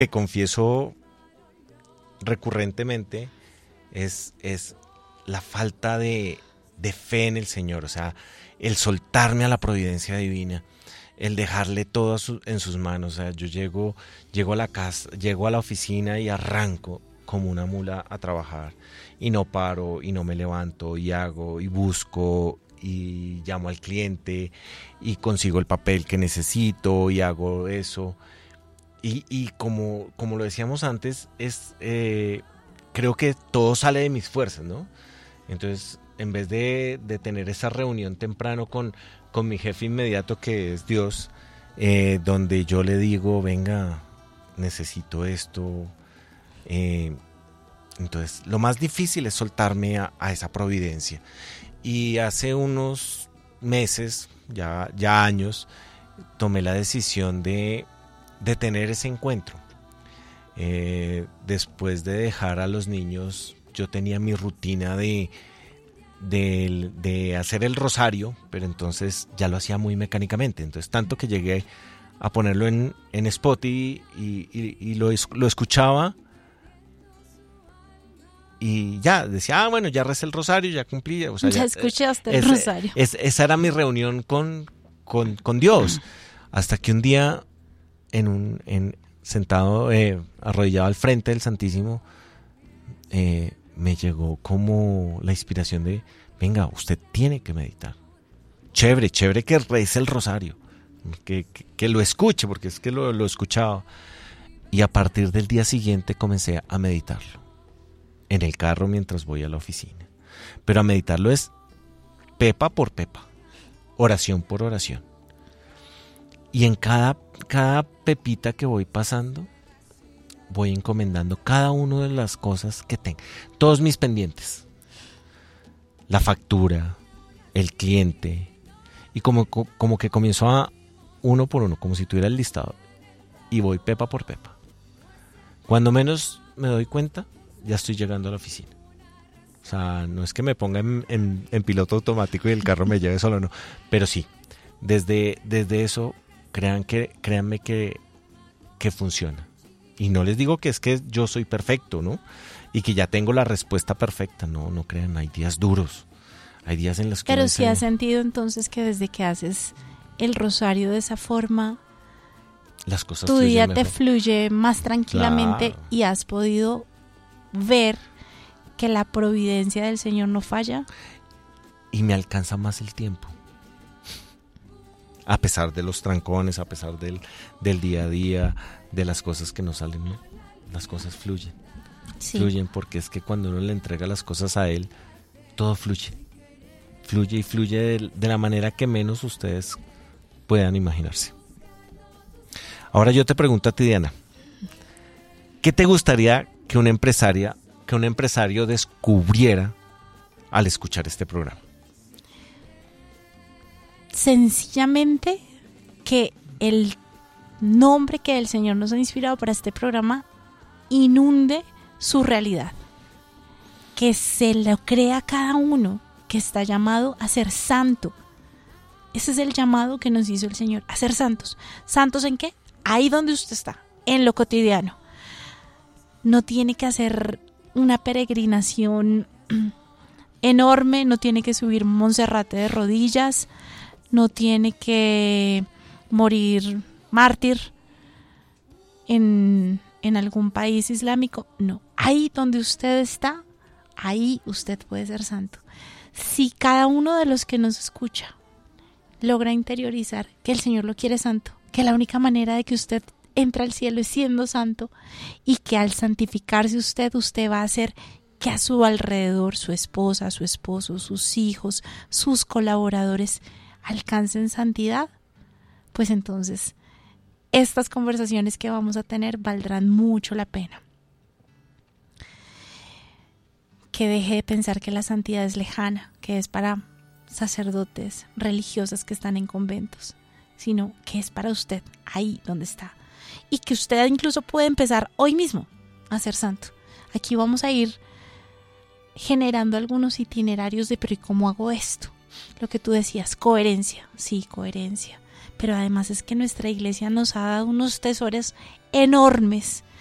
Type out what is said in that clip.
que confieso recurrentemente es la falta de fe en el Señor, o sea, el soltarme a la providencia divina, el dejarle todo en sus manos. O sea, yo llego a la casa, llego a la oficina y arranco como una mula a trabajar y no paro y no me levanto y hago y busco y llamo al cliente y consigo el papel que necesito y hago eso. Y como lo decíamos antes, creo que todo sale de mis fuerzas, ¿no? Entonces, en vez de tener esa reunión temprano con mi jefe inmediato, que es Dios, donde yo le digo, venga, necesito esto. Entonces, lo más difícil es soltarme a esa providencia. Y hace unos meses, ya años, tomé la decisión de tener ese encuentro. Después de dejar a los niños, yo tenía mi rutina de hacer el rosario, pero entonces ya lo hacía muy mecánicamente. Entonces, tanto que llegué a ponerlo en Spotify y lo escuchaba y ya decía, bueno, ya recé el rosario, ya cumplí. O sea, ya escuchaste el rosario. Esa era mi reunión con Dios. Hasta que un día, sentado, arrodillado al frente del Santísimo, me llegó como la inspiración de, venga, usted tiene que meditar. Chévere que rece el rosario, que lo escuche, porque es que lo escuchaba. Y a partir del día siguiente comencé a meditarlo, en el carro mientras voy a la oficina. Pero a meditarlo es pepa por pepa, oración por oración. Y en cada pepita que voy pasando, voy encomendando cada una de las cosas que tengo, todos mis pendientes, la factura, el cliente, y como que comienzo a uno por uno, como si tuviera el listado, y voy pepa por pepa. Cuando menos me doy cuenta, ya estoy llegando a la oficina. O sea, no es que me ponga en piloto automático y el carro me lleve solo, no, pero sí, desde eso, créanme que funciona. Y no les digo que es que yo soy perfecto, ¿no? Y que ya tengo la respuesta perfecta. No crean, hay días duros. Hay días en los que... Pero sí has sentido entonces que desde que haces el rosario de esa forma, las cosas tu día mejor. Te fluye más tranquilamente. Claro. Y has podido ver que la providencia del Señor no falla. Y me alcanza más el tiempo. A pesar de los trancones, a pesar del día a día, de las cosas que no salen, ¿no? Las cosas fluyen. Sí. Fluyen porque es que cuando uno le entrega las cosas a Él, todo fluye. Fluye y fluye de la manera que menos ustedes puedan imaginarse. Ahora yo te pregunto a ti, Diana, ¿qué te gustaría que un empresario descubriera al escuchar este programa? Sencillamente que el nombre que el Señor nos ha inspirado para este programa inunde su realidad, que se lo crea cada uno, que está llamado a ser santo. Ese es el llamado que nos hizo el Señor, a ser santos. ¿Santos en qué? Ahí donde usted está, en lo cotidiano. No tiene que hacer una peregrinación enorme, no tiene que subir Monserrate de rodillas, no tiene que morir mártir en algún país islámico. No, ahí donde usted está, ahí usted puede ser santo. Si cada uno de los que nos escucha logra interiorizar que el Señor lo quiere santo, que la única manera de que usted entre al cielo es siendo santo, y que al santificarse usted va a hacer que a su alrededor, su esposa, su esposo, sus hijos, sus colaboradores alcancen santidad, pues entonces estas conversaciones que vamos a tener valdrán mucho la pena. Que deje de pensar que la santidad es lejana, que es para sacerdotes, religiosas que están en conventos, sino que es para usted, ahí donde está. Y que usted incluso puede empezar hoy mismo a ser santo. Aquí vamos a ir generando algunos itinerarios de, pero ¿y cómo hago esto? Lo que tú decías, coherencia, sí, coherencia. pero además es que nuestra iglesia nos ha dado unos tesoros enormes